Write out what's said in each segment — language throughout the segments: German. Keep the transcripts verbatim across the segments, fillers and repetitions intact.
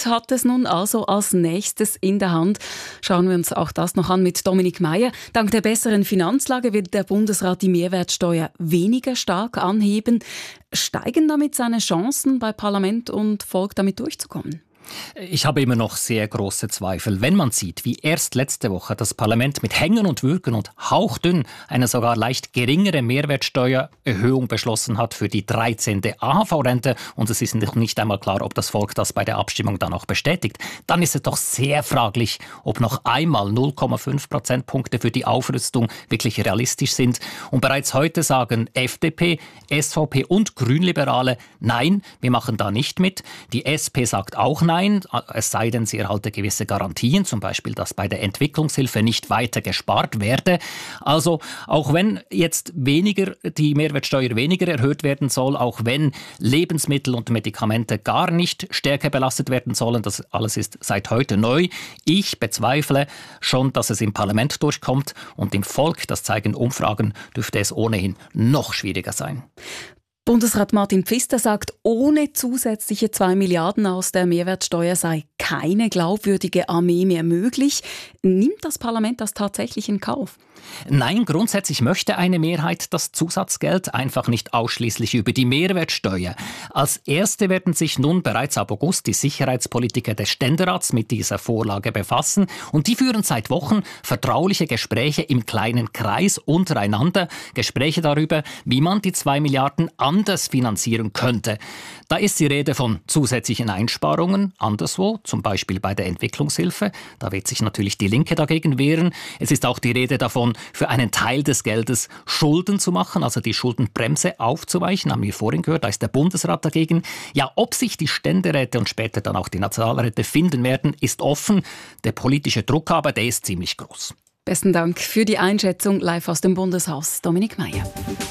Parlament hat es nun also als nächstes in der Hand. Schauen wir uns auch das noch an mit Dominik Meier. Dank der besseren Finanzlage wird der Bundesrat die Mehrwertsteuer weniger stark anheben. Steigen damit seine Chancen, bei Parlament und Volk damit durchzukommen? Ich habe immer noch sehr große Zweifel, wenn man sieht, wie erst letzte Woche das Parlament mit Hängen und Würgen und hauchdünn eine sogar leicht geringere Mehrwertsteuererhöhung beschlossen hat für die dreizehnte A H V-Rente und es ist noch nicht einmal klar, ob das Volk das bei der Abstimmung dann auch bestätigt, dann ist es doch sehr fraglich, ob noch einmal null Komma fünf Prozentpunkte für die Aufrüstung wirklich realistisch sind. Und bereits heute sagen F D P, S V P und Grünliberale, nein, wir machen da nicht mit. Die S P sagt auch nein. Nein, es sei denn, sie erhalte gewisse Garantien, zum Beispiel, dass bei der Entwicklungshilfe nicht weiter gespart werde. Also auch wenn jetzt weniger die Mehrwertsteuer weniger erhöht werden soll, auch wenn Lebensmittel und Medikamente gar nicht stärker belastet werden sollen, das alles ist seit heute neu. Ich bezweifle schon, dass es im Parlament durchkommt und im Volk, das zeigen Umfragen, dürfte es ohnehin noch schwieriger sein. Bundesrat Martin Pfister sagt, ohne zusätzliche zwei Milliarden aus der Mehrwertsteuer sei keine glaubwürdige Armee mehr möglich. Nimmt das Parlament das tatsächlich in Kauf? Nein, grundsätzlich möchte eine Mehrheit das Zusatzgeld einfach nicht ausschließlich über die Mehrwertsteuer. Als Erste werden sich nun bereits ab August die Sicherheitspolitiker des Ständerats mit dieser Vorlage befassen und die führen seit Wochen vertrauliche Gespräche im kleinen Kreis untereinander, Gespräche darüber, wie man die zwei Milliarden anders finanzieren könnte. Da ist die Rede von zusätzlichen Einsparungen anderswo, zum Beispiel bei der Entwicklungshilfe. Da wird sich natürlich die Linke dagegen wehren. Es ist auch die Rede davon, für einen Teil des Geldes Schulden zu machen, also die Schuldenbremse aufzuweichen, haben wir vorhin gehört, da ist der Bundesrat dagegen. Ja, ob sich die Ständeräte und später dann auch die Nationalräte finden werden, ist offen. Der politische Druck aber, der ist ziemlich groß. Besten Dank für die Einschätzung live aus dem Bundeshaus, Dominik Meier.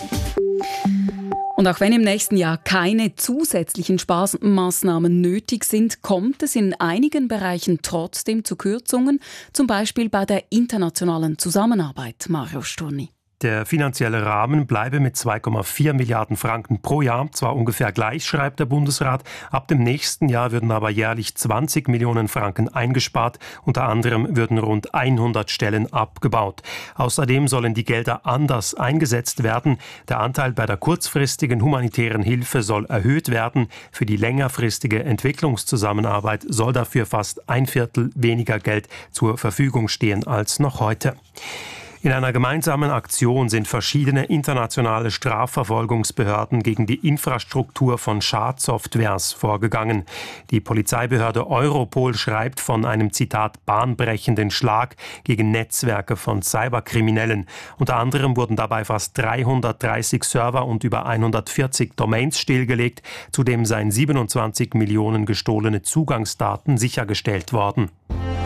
Und auch wenn im nächsten Jahr keine zusätzlichen Sparmaßnahmen nötig sind, kommt es in einigen Bereichen trotzdem zu Kürzungen, zum Beispiel bei der internationalen Zusammenarbeit. Mario Sturni. Der finanzielle Rahmen bleibe mit zwei Komma vier Milliarden Franken pro Jahr zwar ungefähr gleich, schreibt der Bundesrat. Ab dem nächsten Jahr würden aber jährlich zwanzig Millionen Franken eingespart. Unter anderem würden rund hundert Stellen abgebaut. Außerdem sollen die Gelder anders eingesetzt werden. Der Anteil bei der kurzfristigen humanitären Hilfe soll erhöht werden. Für die längerfristige Entwicklungszusammenarbeit soll dafür fast ein Viertel weniger Geld zur Verfügung stehen als noch heute. In einer gemeinsamen Aktion sind verschiedene internationale Strafverfolgungsbehörden gegen die Infrastruktur von Schadsoftwares vorgegangen. Die Polizeibehörde Europol schreibt von einem, Zitat, bahnbrechenden Schlag gegen Netzwerke von Cyberkriminellen. Unter anderem wurden dabei fast dreihundertdreißig Server und über hundertvierzig Domains stillgelegt. Zudem seien siebenundzwanzig Millionen gestohlene Zugangsdaten sichergestellt worden.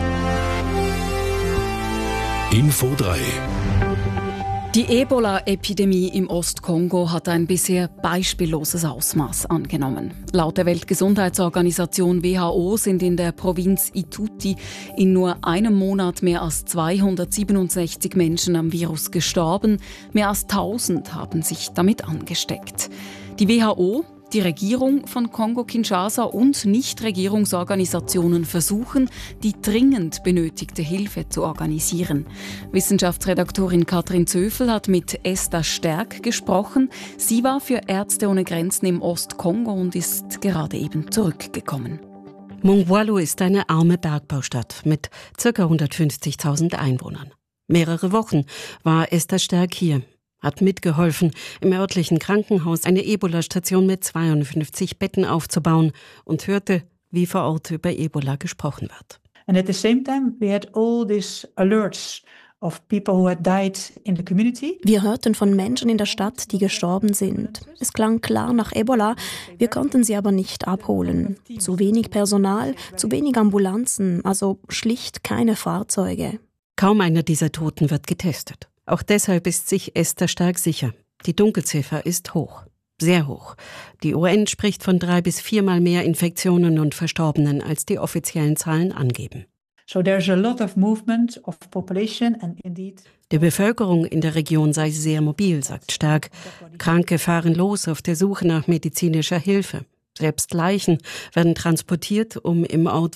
Info drei. Die Ebola-Epidemie im Ostkongo hat ein bisher beispielloses Ausmaß angenommen. Laut der Weltgesundheitsorganisation W H O sind in der Provinz Ituri in nur einem Monat mehr als zweihundertsiebenundsechzig Menschen am Virus gestorben. Mehr als tausend haben sich damit angesteckt. Die W H O, die Regierung von Kongo-Kinshasa und Nichtregierungsorganisationen versuchen, die dringend benötigte Hilfe zu organisieren. Wissenschaftsredaktorin Katrin Zöfel hat mit Esther Stärk gesprochen. Sie war für Ärzte ohne Grenzen im Ostkongo und ist gerade eben zurückgekommen. Mongwalu ist eine arme Bergbaustadt mit ca. hundertfünfzigtausend Einwohnern. Mehrere Wochen war Esther Stärk hier. Hat mitgeholfen, im örtlichen Krankenhaus eine Ebola-Station mit zweiundfünfzig Betten aufzubauen und hörte, wie vor Ort über Ebola gesprochen wird. And at the same time we had all these alerts of people who had died in the community. Wir hörten von Menschen in der Stadt, die gestorben sind. Es klang klar nach Ebola, wir konnten sie aber nicht abholen. Zu wenig Personal, zu wenig Ambulanzen, also schlicht keine Fahrzeuge. Kaum einer dieser Toten wird getestet. Auch deshalb ist sich Esther Stärk sicher. Die Dunkelziffer ist hoch. Sehr hoch. Die U N spricht von drei bis viermal mehr Infektionen und Verstorbenen, als die offiziellen Zahlen angeben. So there's a lot of movement of population and indeed. Die Bevölkerung in der Region sei sehr mobil, sagt Stärk. Kranke fahren los auf der Suche nach medizinischer Hilfe. Selbst Leichen werden transportiert, um im Ort